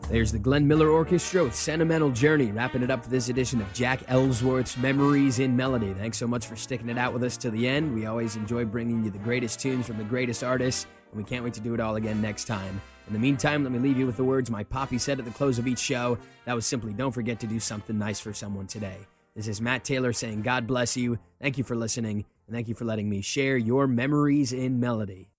There's the Glenn Miller Orchestra with Sentimental Journey, wrapping it up for this edition of Jack Ellsworth's Memories in Melody. Thanks so much for sticking it out with us to the end. We always enjoy bringing you the greatest tunes from the greatest artists, and we can't wait to do it all again next time. In the meantime, let me leave you with the words my poppy said at the close of each show. That was simply, don't forget to do something nice for someone today. This is Matt Taylor saying God bless you. Thank you for listening, and thank you for letting me share your memories in melody.